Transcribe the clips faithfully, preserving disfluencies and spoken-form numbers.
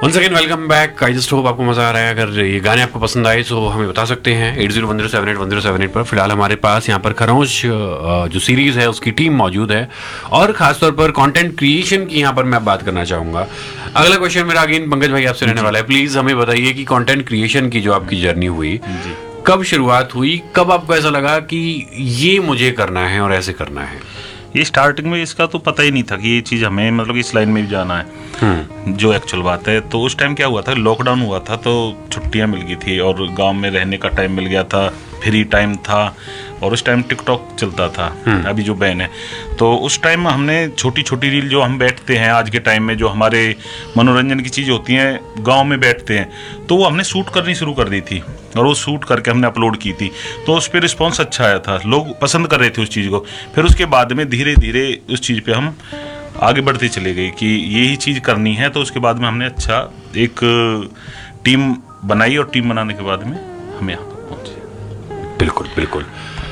Once again welcome back. I just hope आपको मजा आ रहा है। अगर ये गाने आपको पसंद आए तो हमें बता सकते हैं eight zero one zero seven eight one zero seven eight पर। फिलहाल हमारे पास यहाँ पर खरोंश जो सीरीज है उसकी टीम मौजूद है और खासतौर पर कंटेंट क्रिएशन की यहाँ पर मैं बात करना चाहूँगा। अगला क्वेश्चन मेरा अगेन पंकज भाई आपसे रहने वाला है। प्लीज हमें बताइए कि कंटेंट क्रिएशन की जो आपकी जर्नी हुई, कब शुरुआत हुई, कब आपको ऐसा लगा कि ये मुझे करना है और ऐसे करना है? ये स्टार्टिंग में इसका तो पता ही नहीं था कि ये चीज़ हमें मतलब इस लाइन में भी जाना है, जो एक्चुअल बात है। तो उस टाइम क्या हुआ था, लॉकडाउन हुआ था तो छुट्टियां मिल गई थी और गांव में रहने का टाइम मिल गया था, फ्री टाइम था और उस टाइम टिकटॉक चलता था, अभी जो बैन है। तो उस टाइम हमने छोटी छोटी रील जो हम बैठते हैं आज के टाइम में, जो हमारे मनोरंजन की चीज़ होती हैं गांव में बैठते हैं, तो वो हमने शूट करनी शुरू कर दी थी और वो शूट करके हमने अपलोड की थी। तो उस पर रिस्पॉन्स अच्छा आया था, लोग पसंद कर रहे थे उस चीज़ को। फिर उसके बाद में धीरे धीरे उस चीज़ पे हम आगे बढ़ते चले गए कि यही चीज़ करनी है। तो उसके बाद में हमने अच्छा एक टीम बनाई और टीम बनाने के बाद में हम यहाँ पर पहुँचे। बिल्कुल बिल्कुल।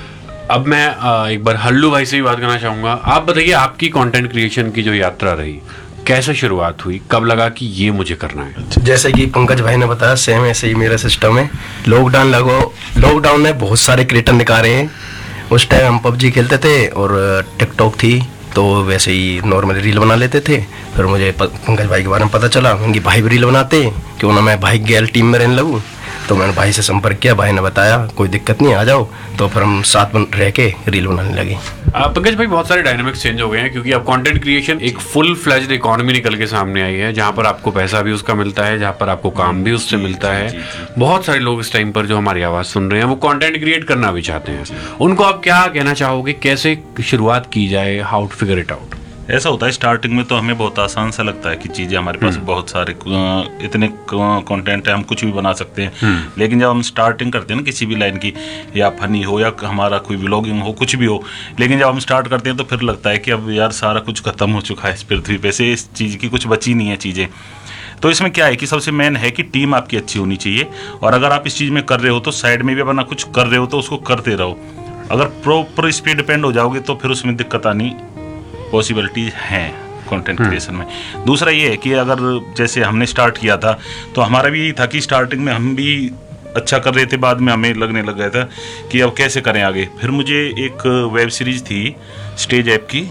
अब मैं एक बार हल्लू भाई से भी बात करना चाहूँगा। आप बताइए आपकी कंटेंट क्रिएशन की जो यात्रा रही, कैसे शुरुआत हुई, कब लगा कि ये मुझे करना है? जैसे कि पंकज भाई ने बताया सेम ऐसे ही मेरा सिस्टम है। लॉकडाउन लगो लॉकडाउन में बहुत सारे क्रिएटर निकाले हैं। उस टाइम हम पबजी खेलते थे और टिकटॉक थी, तो वैसे ही नॉर्मली रील बना लेते थे। फिर मुझे पंकज भाई के बारे में पता चला कि भाई भी रील बनाते, क्यों ना मैं भाई गैल टीम में रहने लगूँ। तो मैंने भाई से संपर्क किया, भाई ने बताया कोई दिक्कत नहीं, आ जाओ। तो फिर हम साथ में रह के रील बनाने लगे। पंकज भाई बहुत सारे डायनामिक्स चेंज हो गए हैं क्योंकि अब कंटेंट क्रिएशन एक फुल फ्लेज्ड इकोनॉमी निकल के सामने आई है, जहां पर आपको पैसा भी उसका मिलता है, जहां पर आपको काम भी उससे मिलता है। बहुत सारे लोग इस टाइम पर जो हमारी आवाज सुन रहे हैं वो कंटेंट क्रिएट करना भी चाहते हैं। उनको आप क्या कहना चाहोगे, कैसे शुरुआत की जाए, how to figure it out? ऐसा होता है स्टार्टिंग में तो हमें बहुत आसान सा लगता है कि चीज़ें हमारे पास बहुत सारे इतने कंटेंट है, हम कुछ भी बना सकते हैं। लेकिन जब हम स्टार्टिंग करते हैं ना किसी भी लाइन की, या फनी हो या हमारा कोई व्लॉगिंग हो, कुछ भी हो, लेकिन जब हम स्टार्ट करते हैं तो फिर लगता है कि अब यार सारा कुछ खत्म हो चुका है इस पृथ्वी पे से, इस चीज़ की कुछ बची नहीं है चीज़ें। तो इसमें क्या है कि सबसे मेन है कि टीम आपकी अच्छी होनी चाहिए। और अगर आप इस चीज़ में कर रहे हो तो साइड में भी अपना कुछ कर रहे हो तो उसको करते रहो। अगर प्रॉपर इस पर डिपेंड हो जाओगे तो फिर उसमें दिक्कत आनी पॉसिबिलिटीज हैं कंटेंट क्रिएशन में। दूसरा ये है कि अगर जैसे हमने स्टार्ट किया था तो हमारा भी यही था कि स्टार्टिंग में हम भी अच्छा कर रहे थे, बाद में हमें लगने लग गया था कि अब कैसे करें आगे। फिर मुझे एक वेब सीरीज़ थी स्टेज ऐप की,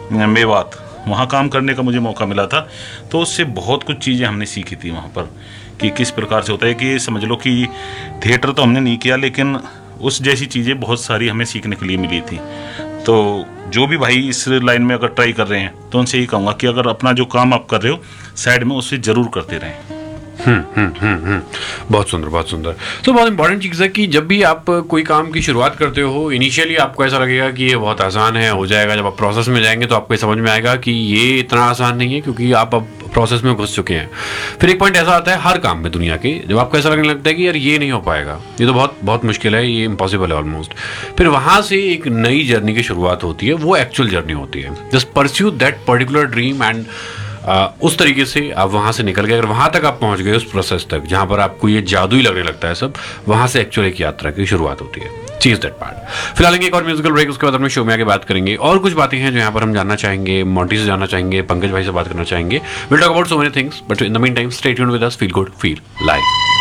मेवात, वहाँ काम करने का मुझे मौका मिला था। तो उससे बहुत कुछ चीज़ें हमने सीखी थी वहाँ पर कि किस प्रकार से होता है। कि समझ लो कि थिएटर तो हमने नहीं किया, लेकिन उस जैसी चीज़ें बहुत सारी हमें सीखने के लिए मिली थी। तो जो भी भाई इस लाइन में अगर ट्राई कर रहे हैं तो उनसे ही कहूँगा कि अगर अपना जो काम आप कर रहे हो साइड में उससे जरूर करते रहें। हम्म हम्म हम्म हम्म बहुत सुंदर बहुत सुंदर। तो बहुत इंपॉर्टेंट चीज़ है कि जब भी आप कोई काम की शुरुआत करते हो, इनिशियली आपको ऐसा लगेगा कि ये बहुत आसान है, हो जाएगा। जब आप प्रोसेस में जाएंगे तो आपको समझ में आएगा कि ये इतना आसान नहीं है, क्योंकि आप अब प्रोसेस में घुस चुके हैं। फिर एक पॉइंट ऐसा आता है हर काम में दुनिया के, जब आपको ऐसा लगने लगता है कि यार ये नहीं हो पाएगा, ये तो बहुत बहुत मुश्किल है, ये इम्पॉसिबल है ऑलमोस्ट। फिर वहाँ से एक नई जर्नी की शुरुआत होती है, वो एक्चुअल जर्नी होती है। Just pursue that particular dream and आ, उस तरीके से आप वहाँ से निकल गए। अगर वहाँ तक आप पहुँच गए, उस प्रोसेस तक जहाँ पर आपको ये जादू ही लगने लगता है सब, वहाँ से एक्चुअल एक यात्रा की शुरुआत होती है। चीज दैट पार्ट। फिलहाल एक और म्यूजिकल ब्रेक, उसके बाद अपने शो में आगे बात करेंगे। और कुछ बातें हैं जो यहाँ पर हम जानना चाहेंगे, मोंटी से जानना चाहेंगे, पंकज भाई से बात करना चाहेंगे। Will talk about so many things, but in the mean time stay tuned with us. Feel good, feel live.